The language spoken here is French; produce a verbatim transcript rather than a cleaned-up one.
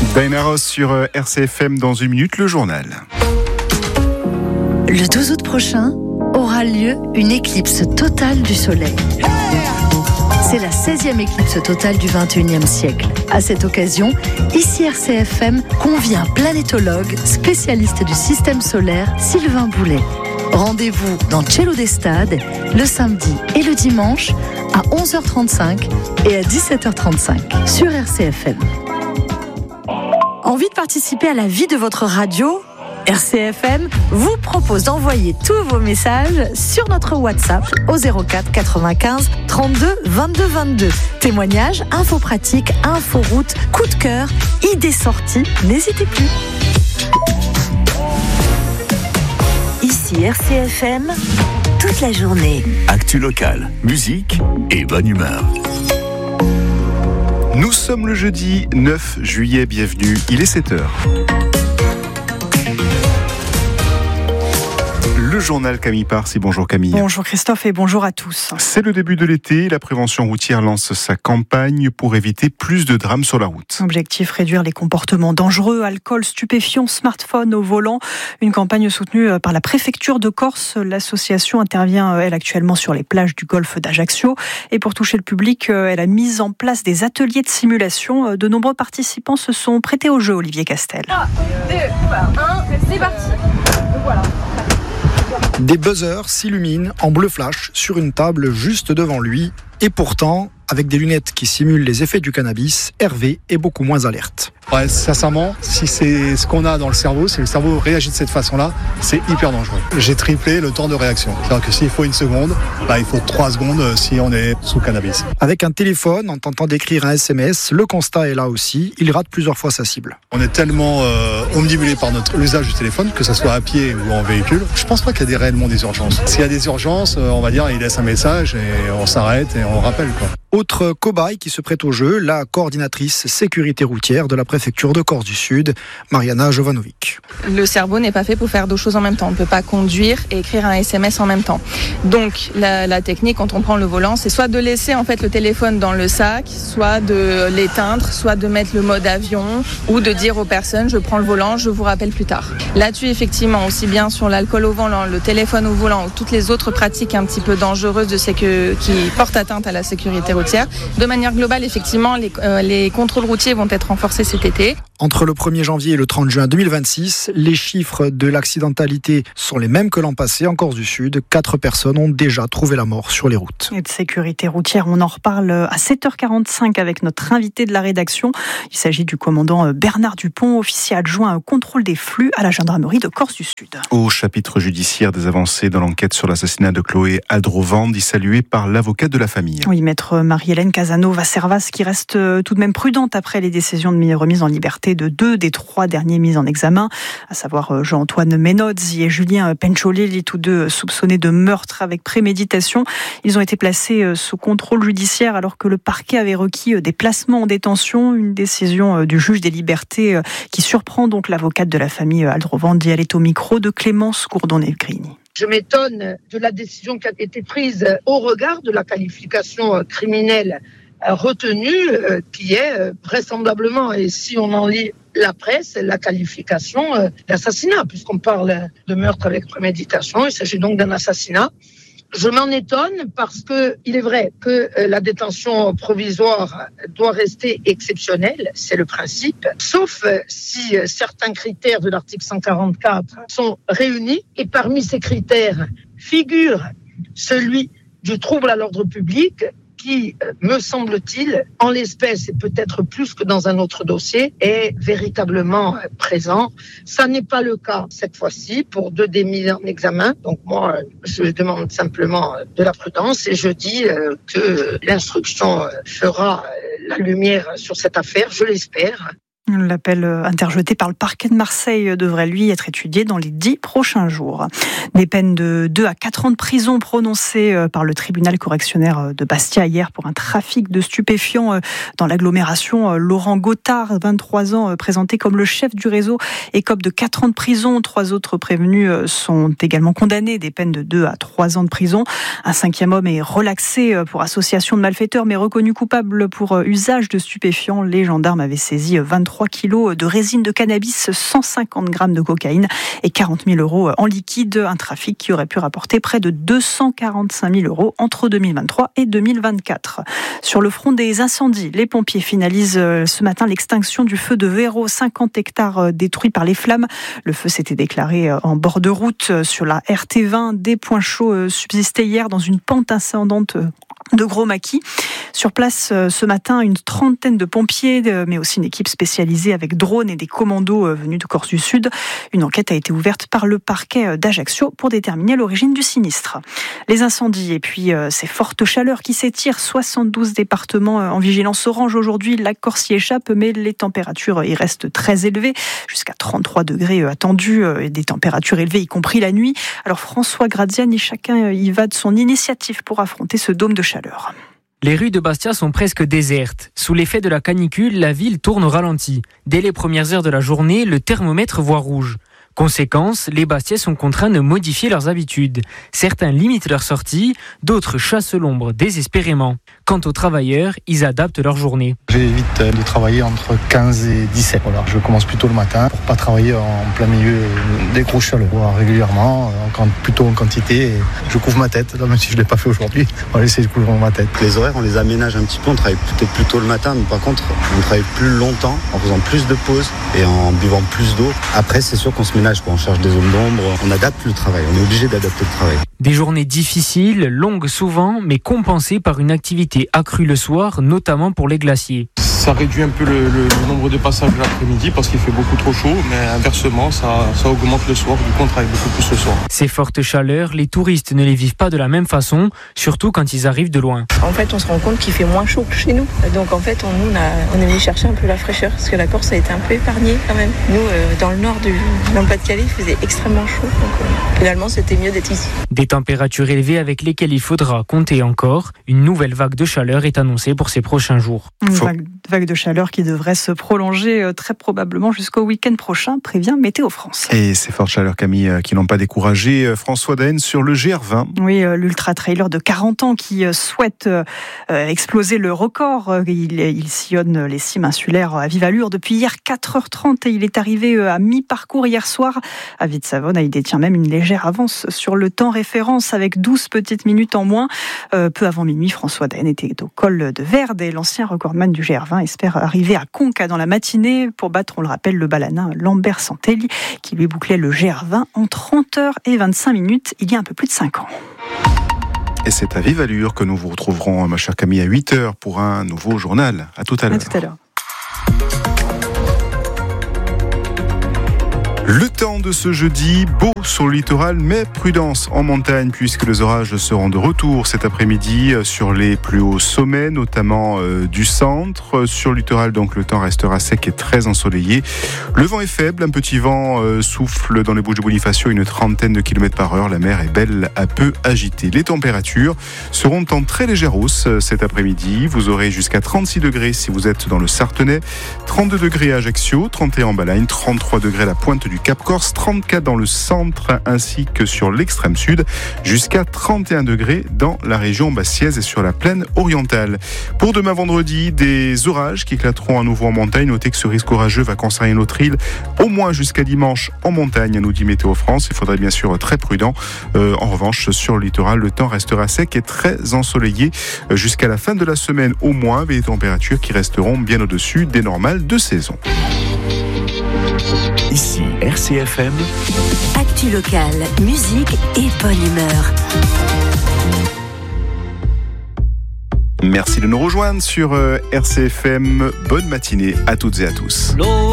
Diana Ross sur R C F M dans une minute, le journal. Le douze août prochain aura lieu une éclipse totale du soleil. C'est la seizième éclipse totale du vingt et unième siècle. À cette occasion, ici R C F M convie un planétologue, spécialiste du système solaire, Sylvain Boulet. Rendez-vous dans Cielo d'Estade le samedi et le dimanche à onze heures trente-cinq et à dix-sept heures trente-cinq sur R C F M. Envie de participer à la vie de votre radio ? R C F M vous propose d'envoyer tous vos messages sur notre WhatsApp au zéro quatre quatre-vingt-quinze trente-deux vingt-deux vingt-deux. Témoignages, infos pratiques, infos route, coup de cœur, idées sorties, n'hésitez plus. Ici R C F M, toute la journée. Actu locale, musique et bonne humeur. Nous sommes le jeudi neuf juillet, bienvenue, il est sept heures. Le journal Camille Parsi. Bonjour Camille. Bonjour Christophe et bonjour à tous. C'est le début de l'été. La prévention routière lance sa campagne pour éviter plus de drames sur la route. Objectif, réduire les comportements dangereux, alcool, stupéfiants, smartphone au volant. Une campagne soutenue par la préfecture de Corse. L'association intervient, elle, actuellement sur les plages du golfe d'Ajaccio. Et pour toucher le public, elle a mis en place des ateliers de simulation. De nombreux participants se sont prêtés au jeu, Olivier Castel. trois, deux, un, c'est parti. Donc voilà. Des buzzers s'illuminent en bleu flash sur une table juste devant lui. Et pourtant, avec des lunettes qui simulent les effets du cannabis, Hervé est beaucoup moins alerte. Ouais, sincèrement, si c'est ce qu'on a dans le cerveau, si le cerveau réagit de cette façon-là, c'est hyper dangereux. J'ai triplé le temps de réaction. C'est-à-dire que s'il faut une seconde, bah, il faut trois secondes si on est sous cannabis. Avec un téléphone, en tentant d'écrire un S M S, le constat est là aussi. Il rate plusieurs fois sa cible. On est tellement euh, omnibulé par notre usage du téléphone, que ce soit à pied ou en véhicule. Je pense pas qu'il y a des, réellement des urgences. S'il y a des urgences, euh, on va dire, il laisse un message et on s'arrête et on rappelle, quoi. Autre cobaye qui se prête au jeu, la coordinatrice sécurité routière de la préfecture de Corse du Sud, Mariana Jovanovic. Le cerveau n'est pas fait pour faire deux choses en même temps. On ne peut pas conduire et écrire un S M S en même temps. Donc la, la technique quand on prend le volant, c'est soit de laisser en fait le téléphone dans le sac, soit de l'éteindre, soit de mettre le mode avion ou de dire aux personnes je prends le volant, je vous rappelle plus tard. Là-dessus effectivement, aussi bien sur l'alcool au volant, le téléphone au volant ou toutes les autres pratiques un petit peu dangereuses de sécu- qui portent atteinte à la sécurité routière. De manière globale, effectivement, les, euh, les contrôles routiers vont être renforcés cet été. Entre le premier janvier et le trente juin deux mille vingt-six, les chiffres de l'accidentalité sont les mêmes que l'an passé en Corse du Sud. Quatre personnes ont déjà trouvé la mort sur les routes. Et de sécurité routière, on en reparle à sept heures quarante-cinq avec notre invité de la rédaction. Il s'agit du commandant Bernard Dupont, officier adjoint au contrôle des flux à la gendarmerie de Corse du Sud. Au chapitre judiciaire, des avancées dans l'enquête sur l'assassinat de Chloé Aldrovandi, salué par l'avocate de la famille. Oui, maître Marie-Hélène Casanova-Servas, qui reste tout de même prudente après les décisions de remise en liberté de deux des trois derniers mis en examen, à savoir Jean-Antoine Menodzi et Julien Pencholelli, tous deux soupçonnés de meurtre avec préméditation. Ils ont été placés sous contrôle judiciaire alors que le parquet avait requis des placements en détention, une décision du juge des libertés qui surprend donc l'avocate de la famille Aldrovandi. Elle est au micro de Clémence Gourdon-Negrini. Je m'étonne de la décision qui a été prise au regard de la qualification criminelle retenue, qui est vraisemblablement, et si on en lit la presse, la qualification d'assassinat, puisqu'on parle de meurtre avec préméditation. Il s'agit donc d'un assassinat. Je m'en étonne parce que il est vrai que la détention provisoire doit rester exceptionnelle, c'est le principe, sauf si certains critères de l'article cent quarante-quatre sont réunis. Et parmi ces critères figure celui du trouble à l'ordre public qui, me semble-t-il, en l'espèce et peut-être plus que dans un autre dossier, est véritablement présent. Ça n'est pas le cas cette fois-ci pour deux des mis en examen. Donc moi, je demande simplement de la prudence et je dis que l'instruction fera la lumière sur cette affaire, je l'espère. L'appel interjeté par le parquet de Marseille devrait lui être étudié dans les dix prochains jours. Des peines de deux à quatre ans de prison prononcées par le tribunal correctionnel de Bastia hier pour un trafic de stupéfiants dans l'agglomération. Laurent Gothard, vingt-trois ans, présenté comme le chef du réseau, écope de quatre ans de prison. Trois autres prévenus sont également condamnés, des peines de deux à trois ans de prison. Un cinquième homme est relaxé pour association de malfaiteurs, mais reconnu coupable pour usage de stupéfiants. Les gendarmes avaient saisi vingt-trois trois kilos de résine de cannabis, cent cinquante grammes de cocaïne et quarante mille euros en liquide. Un trafic qui aurait pu rapporter près de deux cent quarante-cinq mille euros entre deux mille vingt-trois et deux mille vingt-quatre. Sur le front des incendies, les pompiers finalisent ce matin l'extinction du feu de Véro, cinquante hectares détruits par les flammes. Le feu s'était déclaré en bord de route sur la R T vingt. Des points chauds subsistaient hier dans une pente ascendante de Gros Maquis. Sur place ce matin, une trentaine de pompiers, mais aussi une équipe spécialisée avec drones et des commandos venus de Corse du Sud. Une enquête a été ouverte par le parquet d'Ajaccio pour déterminer l'origine du sinistre. Les incendies et puis ces fortes chaleurs qui s'étirent, soixante-douze départements en vigilance orange aujourd'hui. La Corse y échappe, mais les températures y restent très élevées, jusqu'à trente-trois degrés attendus, et des températures élevées y compris la nuit. Alors François Graziani, chacun y va de son initiative pour affronter ce dôme de chaleur. Les rues de Bastia sont presque désertes. Sous l'effet de la canicule, la ville tourne au ralenti. Dès les premières heures de la journée, le thermomètre voit rouge. Conséquence, les Bastiais sont contraints de modifier leurs habitudes. Certains limitent leurs sorties, d'autres chassent l'ombre désespérément. Quant aux travailleurs, ils adaptent leur journée. J'évite de travailler entre quinze et dix-sept. Voilà, je commence plutôt le matin pour pas travailler en plein milieu des grosses chaleurs. Régulièrement, plutôt en quantité. Je couvre ma tête, même si je l'ai pas fait aujourd'hui. On va essayer de couvrir ma tête. Les horaires, on les aménage un petit peu. On travaille peut-être plus tôt le matin, mais par contre, on travaille plus longtemps en faisant plus de pauses et en buvant plus d'eau. Après, c'est sûr qu'on se ménage, quoi. On cherche des zones d'ombre. On adapte le travail. On est obligé d'adapter le travail. Des journées difficiles, longues souvent, mais compensées par une activité accrue le soir, notamment pour les glaciers. Ça réduit un peu le, le, le nombre de passages l'après-midi parce qu'il fait beaucoup trop chaud, mais inversement, ça, ça augmente le soir. Du coup, on travaille beaucoup plus le soir. Ces fortes chaleurs, les touristes ne les vivent pas de la même façon, surtout quand ils arrivent de loin. En fait, on se rend compte qu'il fait moins chaud que chez nous. Donc, en fait, on, nous, on, a, on est venu chercher un peu la fraîcheur parce que la Corse a été un peu épargnée quand même. Nous, euh, dans le nord, du, dans le Pas-de-Calais, il faisait extrêmement chaud. Donc, euh, finalement, c'était mieux d'être ici. Des températures élevées avec lesquelles il faudra compter encore. Une nouvelle vague de chaleur est annoncée pour ces prochains jours. Une vague, vague de chaleur qui devrait se prolonger très probablement jusqu'au week-end prochain, prévient Météo France. Et ces fortes chaleurs, Camille, qui n'ont pas découragé François Daen sur le G R vingt. Oui, l'ultra-trailer de quarante ans qui souhaite exploser le record. Il, il sillonne les cimes insulaires à vive allure depuis hier quatre heures trente et il est arrivé à mi-parcours hier soir à Vite-Savone. Il détient même une légère avance sur le temps référence avec douze petites minutes en moins. Euh, peu avant minuit, François Daen était au col de Verde et l'ancien recordman du G R vingt espère arriver à Conca dans la matinée pour battre, on le rappelle, le balanin Lambert Santelli qui lui bouclait le G R vingt en trente heures et vingt-cinq minutes il y a un peu plus de cinq ans. Et c'est à vive allure que nous vous retrouverons, ma chère Camille, à huit heures pour un nouveau journal. À tout à l'heure. À tout à l'heure. Le temps de ce jeudi, beau sur le littoral, mais prudence en montagne puisque les orages seront de retour cet après-midi sur les plus hauts sommets, notamment euh, du centre. Sur le littoral, donc, le temps restera sec et très ensoleillé. Le vent est faible, un petit vent euh, souffle dans les Bouches de Bonifacio, une trentaine de kilomètres par heure. La mer est belle à peu agitée. Les températures seront en très légère hausse cet après-midi. Vous aurez jusqu'à trente-six degrés si vous êtes dans le Sartenay, trente-deux degrés à Ajaccio, trente et un en Balagne, trente-trois degrés à la pointe du Cap Corse, trente-quatre dans le centre ainsi que sur l'extrême sud, jusqu'à trente et un degrés dans la région bastiaise et sur la plaine orientale. Pour demain vendredi, des orages qui éclateront à nouveau en montagne. Notez que ce risque orageux va concerner notre île au moins jusqu'à dimanche en montagne, nous dit Météo France. Il faudra bien sûr être très prudent. Euh, en revanche, sur le littoral, le temps restera sec et très ensoleillé jusqu'à la fin de la semaine au moins, avec des températures qui resteront bien au-dessus des normales de saison. Ici, R C F M. Actu locale, musique et bonne humeur. Merci de nous rejoindre sur R C F M. Bonne matinée à toutes et à tous.